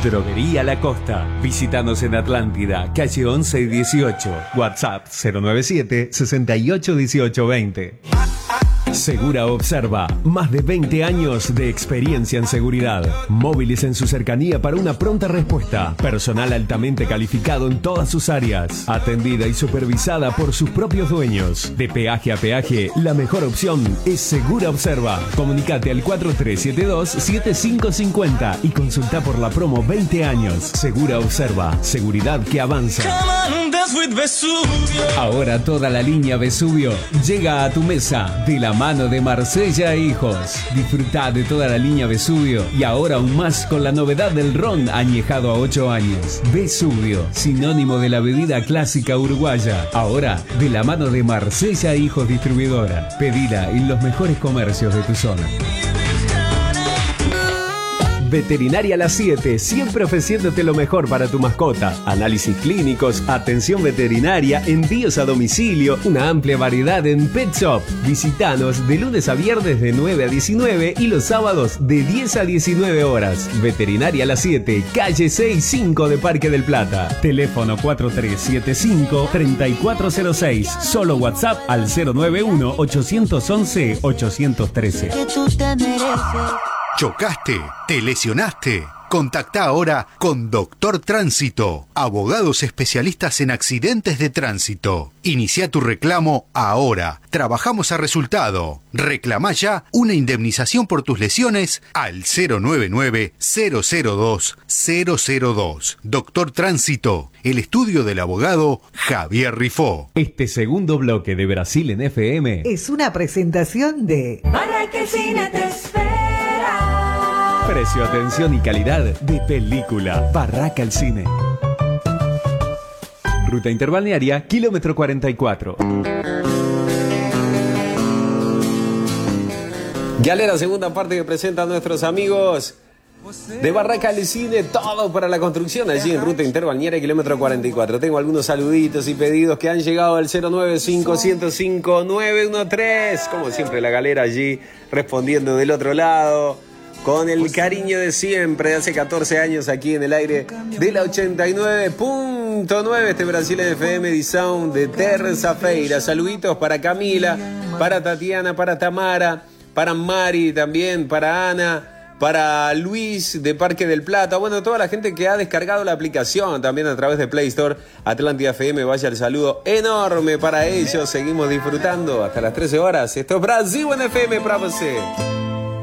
Droguería La Costa. Visítanos en Atlántida, calle 11 y 18. WhatsApp 097 68 18 20. Segura Observa, más de 20 años de experiencia en seguridad. Móviles en su cercanía para una pronta respuesta. Personal altamente calificado en todas sus áreas. Atendida y supervisada por sus propios dueños. De peaje a peaje, la mejor opción es Segura Observa. Comunicate al 4372-7550 y consulta por la promo 20 años. Segura Observa, seguridad que avanza. Ahora toda la línea Vesubio llega a tu mesa de la mano de Marsella e Hijos. Disfruta de toda la línea Vesubio y ahora aún más con la novedad del ron añejado a 8 años. Vesubio, sinónimo de la bebida clásica uruguaya. Ahora de la mano de Marsella e Hijos Distribuidora. Pedila en los mejores comercios de tu zona. Veterinaria La 7, siempre ofreciéndote lo mejor para tu mascota. Análisis clínicos, atención veterinaria, envíos a domicilio, una amplia variedad en Pet Shop. Visítanos de lunes a viernes de 9 a 19 y los sábados de 10 a 19 horas. Veterinaria La 7, calle 65 de Parque del Plata. Teléfono 4375-3406. Solo WhatsApp al 091-811-813. ¿Chocaste? ¿Te lesionaste? Contactá ahora con Doctor Tránsito, abogados especialistas en accidentes de tránsito. Inicia tu reclamo ahora. Trabajamos a resultado. Reclamá ya una indemnización por tus lesiones al 099-002-002. Doctor Tránsito, el estudio del abogado Javier Rifó. Este segundo bloque de Brasil en FM es una presentación de Barraca el Cine te espera. Precio, atención y calidad de película. Barraca el Cine. Ruta interbalnearia, kilómetro 44. Ya la segunda parte que presentan nuestros amigos de Barraca el Cine, todo para la construcción allí en Ruta Interbalnearia, kilómetro 44. Tengo algunos saluditos y pedidos que han llegado al 095-105-913. Como siempre, la galera allí respondiendo del otro lado, con el cariño de siempre, de hace 14 años aquí en el aire de la 89.9, este Brasil FM de Sound de Terza Feira. Saluditos para Camila, para Tatiana, para Tamara, para Mari también, para Ana, para Luis de Parque del Plata. Bueno, toda la gente que ha descargado la aplicación también a través de Play Store, Atlántida FM, vaya el saludo enorme para ellos. Seguimos disfrutando hasta las 13 horas. Esto es Brasil en FM para você.